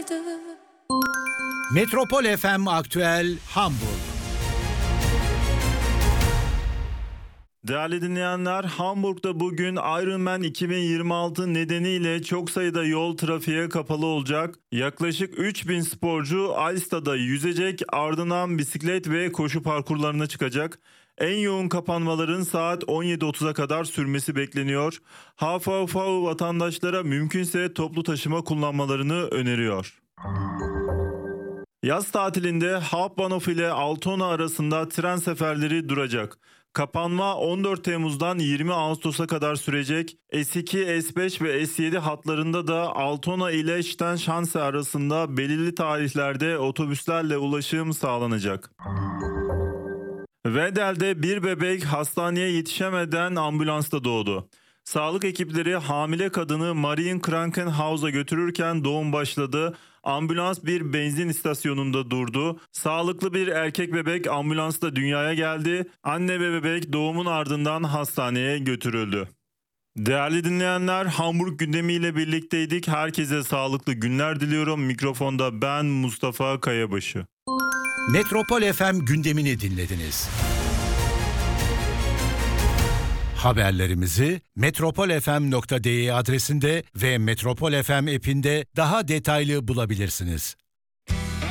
Metropol FM Aktüel Hamburg. Değerli dinleyenler, Hamburg'da bugün Ironman 2026 nedeniyle çok sayıda yol trafiğe kapalı olacak. Yaklaşık 3000 sporcu Alsta'da yüzecek, ardından bisiklet ve koşu parkurlarına çıkacak. En yoğun kapanmaların saat 17.30'a kadar sürmesi bekleniyor. HVV vatandaşlara mümkünse toplu taşıma kullanmalarını öneriyor. Yaz tatilinde Hauptbahnhof ile Altona arasında tren seferleri duracak. Kapanma 14 Temmuz'dan 20 Ağustos'a kadar sürecek. S2, S5 ve S7 hatlarında da Altona ile Stadtschanze arasında belirli tarihlerde otobüslerle ulaşım sağlanacak. Vedel'de bir bebek hastaneye yetişemeden ambulansta doğdu. Sağlık ekipleri hamile kadını Marienkrankenhaus'a götürürken doğum başladı. Ambulans bir benzin istasyonunda durdu. Sağlıklı bir erkek bebek ambulansta dünyaya geldi. Anne ve bebek doğumun ardından hastaneye götürüldü. Değerli dinleyenler, Hamburg gündemiyle birlikteydik. Herkese sağlıklı günler diliyorum. Mikrofonda ben Mustafa Kayabaşı. Metropol FM gündemini dinlediniz. Haberlerimizi metropolfm.de adresinde ve Metropol FM app'inde daha detaylı bulabilirsiniz.